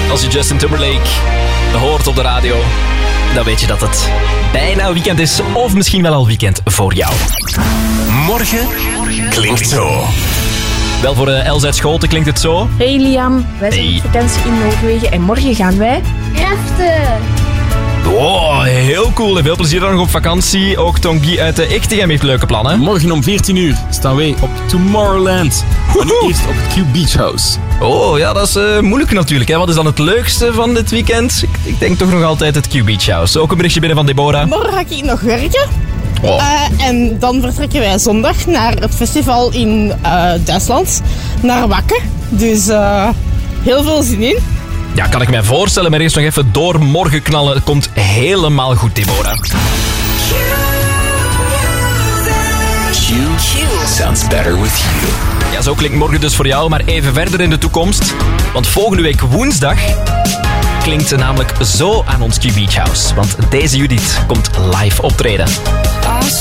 Als je Justin Timberlake hoort op de radio, dan weet je dat het bijna weekend is. Of misschien wel al weekend voor jou. Morgen klinkt zo. Wel, voor Els uit Schoten klinkt het zo. Hey Liam, wij zijn op vakantie in Noorwegen en morgen gaan wij raften. Wow, heel cool en veel plezier dan nog op vakantie. Ook Tongi uit de Echtegem heeft leuke plannen. Morgen om 14 uur staan wij op Tomorrowland. Maar nu eerst op het Q Beach House. Oh ja, dat is moeilijk natuurlijk. Hè? Wat is dan het leukste van dit weekend? Ik denk toch nog altijd het Q Beach House. Ook een berichtje binnen van Deborah. Morgen ga ik nog werken. Oh. En dan vertrekken wij zondag naar het festival in Duitsland. Naar Wacken. Dus heel veel zin in. Ja, kan ik mij voorstellen, maar eerst nog even door morgen knallen. Het komt helemaal goed, Deborah. Q sounds better with you. Ja, zo klinkt morgen dus voor jou, maar even verder in de toekomst. Want volgende week woensdag klinkt het namelijk zo aan ons Q Beach House. Want deze Judith komt live optreden.